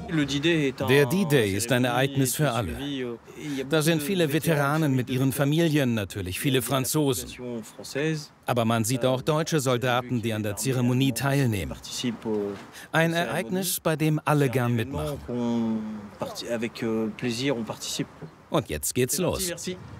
Der D-Day ist ein Ereignis für alle. Da sind viele Veteranen mit ihren Familien, natürlich viele Franzosen. Aber man sieht auch deutsche Soldaten, die an der Zeremonie teilnehmen. Ein Ereignis, bei dem alle gern mitmachen. Und jetzt geht's los.